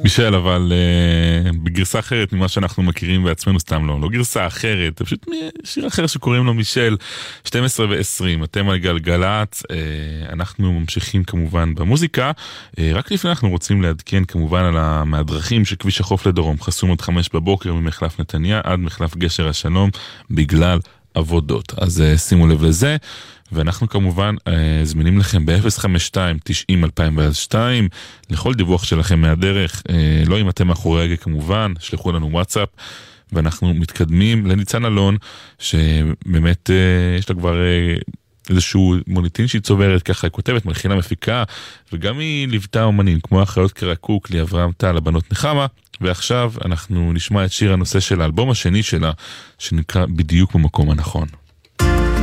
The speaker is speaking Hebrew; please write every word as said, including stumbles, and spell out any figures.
מישל, אבל uh, בגרסה אחרת ממה שאנחנו מכירים בעצמנו, סתם לא, לא גרסה אחרת, פשוט שיר אחר שקוראים לו מישל, שתים עשרה ועשרים, אתם על גלגלת, uh, אנחנו ממשיכים כמובן במוזיקה, uh, רק לפני אנחנו רוצים לעדכן כמובן על המהדרכים שכביש החוף לדרום, חסום עוד חמש בבוקר ממחלף נתניה עד מחלף גשר השלום, בגלל עבודות, אז uh, שימו לב לזה, ואנחנו כמובן אה, זמינים לכם ב-אפס חמש שתיים תשעים אלפיים ושתיים לכל דיווח שלכם מהדרך, אה, לא אם אתם מאחורי רגע כמובן, שלחו לנו וואטסאפ, ואנחנו מתקדמים לניצן אלון, שבאמת אה, יש לה כבר אה, איזשהו מוניטין שהיא צוברת, ככה היא כותבת, מלחינה מפיקה, וגם היא ליוותה אומנים, כמו האחיות קרקוק, לאברהם טל, הבנות נחמה, ועכשיו אנחנו נשמע את שיר הנושא של האלבום השני שלה, שנקרא בדיוק במקום הנכון.